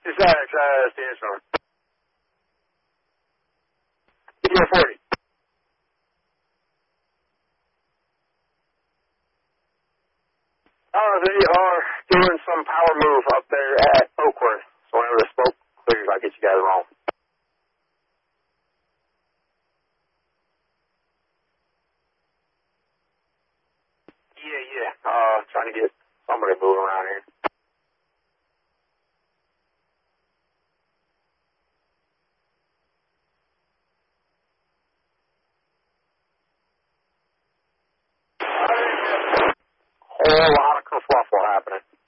Sandstorm. Yeah, 40. They are doing some power move up there at Oakworth. So whenever the smoke clears, I'll get you guys along. Yeah. Trying to get somebody moving around here. Whole lot of kerfuffle happening.